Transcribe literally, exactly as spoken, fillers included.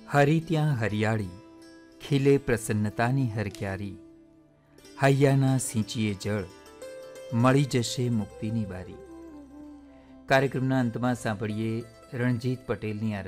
હરી ત્યાં હરિયાળી, ખીલે પ્રસન્નતાની હરક્યારી, હૈયાના સિંચીએ જળ, મળી જશે મુક્તિની બારી. કાર્યક્રમના અંતમાં સાંભળીએ રણજીત પટેલની આ